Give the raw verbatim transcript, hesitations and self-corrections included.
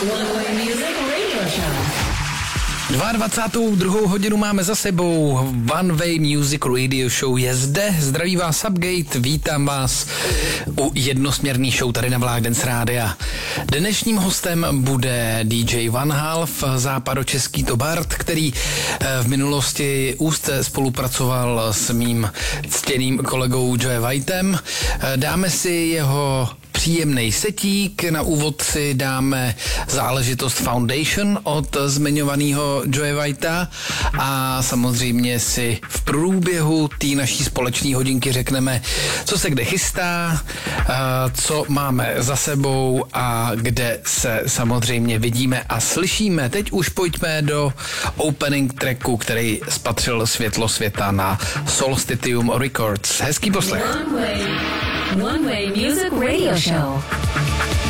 dvacátou druhou hodinu máme za sebou. One Way Music Radio Show je zde. Zdraví vás Subgate, vítám vás u jednosměrný show tady na Vlák Dance Rádia. Dnešním hostem bude D J Van Half, západočeský Tobart, který v minulosti úzce spolupracoval s mým ctěným kolegou Joe Whitem. Dáme si jeho příjemný setík, na úvod si dáme záležitost Foundation od zmiňovaného Joe Whitea a samozřejmě si v průběhu té naší společné hodinky řekneme, co se kde chystá, co máme za sebou a kde se samozřejmě vidíme a slyšíme. Teď už pojďme do opening tracku, který spatřil světlo světa na Solstitium Records. Hezký poslech. One Way, One Way Music Radio Show.